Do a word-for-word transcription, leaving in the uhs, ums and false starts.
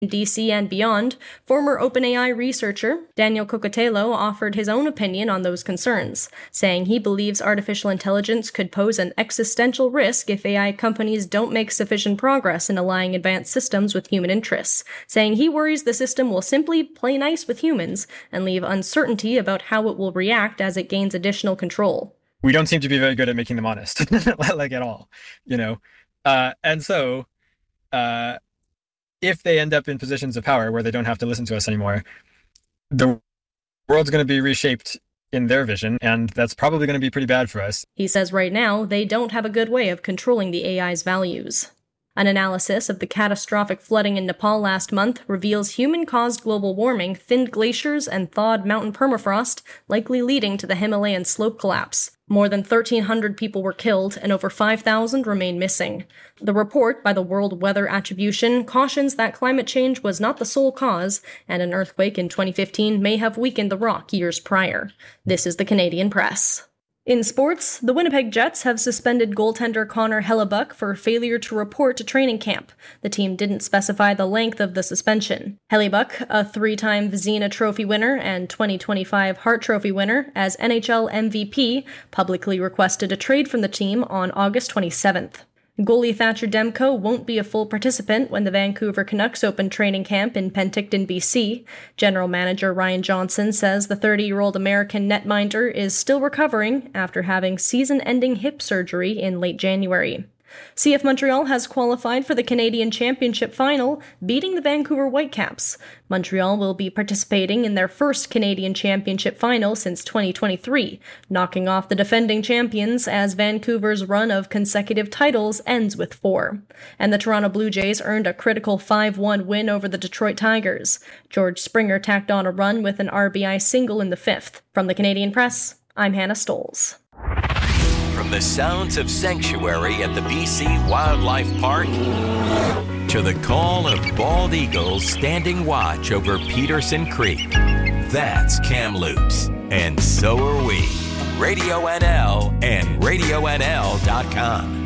D C and beyond, former OpenAI researcher Daniel Coccatello offered his own opinion on those concerns, saying he believes artificial intelligence could pose an existential risk if A I companies don't make sufficient progress in aligning advanced systems with human interests, saying he worries the system will simply play nice with humans and leave uncertainty about how it will react as it gains additional control. We don't seem to be very good at making them honest, like at all, you know? Uh, and so, uh, if they end up in positions of power where they don't have to listen to us anymore, the world's going to be reshaped in their vision, and that's probably going to be pretty bad for us. He says right now, they don't have a good way of controlling the A I's values. An analysis of the catastrophic flooding in Nepal last month reveals human-caused global warming thinned glaciers and thawed mountain permafrost, likely leading to the Himalayan slope collapse. More than thirteen hundred people were killed and over five thousand remain missing. The report by the World Weather Attribution cautions that climate change was not the sole cause, and an earthquake in twenty fifteen may have weakened the rock years prior. This is the Canadian Press. In sports, the Winnipeg Jets have suspended goaltender Connor Hellebuyck for failure to report to training camp. The team didn't specify the length of the suspension. Hellebuyck, a three-time Vezina Trophy winner and twenty twenty-five Hart Trophy winner as N H L M V P, publicly requested a trade from the team on August twenty-seventh. Goalie Thatcher Demko won't be a full participant when the Vancouver Canucks open training camp in Penticton, B C. General Manager Ryan Johnson says the thirty-year-old American netminder is still recovering after having season-ending hip surgery in late January. C F Montreal has qualified for the Canadian Championship final, beating the Vancouver Whitecaps. Montreal will be participating in their first Canadian Championship final since twenty twenty-three, knocking off the defending champions as Vancouver's run of consecutive titles ends with four. And the Toronto Blue Jays earned a critical five one win over the Detroit Tigers. George Springer tacked on a run with an R B I single in the fifth. From the Canadian Press, I'm Hannah Stoles. From the sounds of sanctuary at the B C Wildlife Park to the call of bald eagles standing watch over Peterson Creek, that's Kamloops, and so are we. Radio N L and radio N L dot com.